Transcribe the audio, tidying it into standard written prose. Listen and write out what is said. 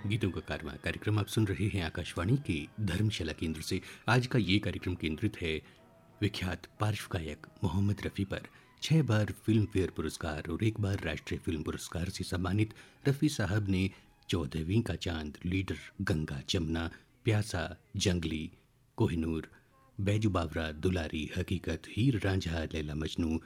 गीतों का कारवां कार्यक्रम आप सुन रहे हैं आकाशवाणी के धर्मशाला केंद्र से। आज का ये कार्यक्रम केंद्रित है विख्यात पार्श्व गायक मोहम्मद रफ़ी पर। 6 बार फिल्म फेयर पुरस्कार और 1 बार राष्ट्रीय फिल्म पुरस्कार से सम्मानित रफ़ी साहब ने 14वीं का चांद, लीडर, गंगा जमुना, प्यासा, जंगली, कोहिनूर, बैजू बावरा, दुलारी, हकीकत, हीर रांझा, लैला मजनू,